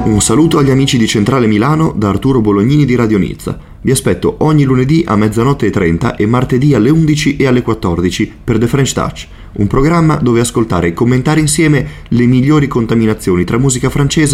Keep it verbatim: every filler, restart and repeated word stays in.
Un saluto agli amici di Centrale Milano da Arturo Bolognini di Radio Nizza. Vi aspetto ogni lunedì a mezzanotte e trenta e martedì alle undici e alle quattordici per The French Touch, un programma dove ascoltare e commentare insieme le migliori contaminazioni tra musica francese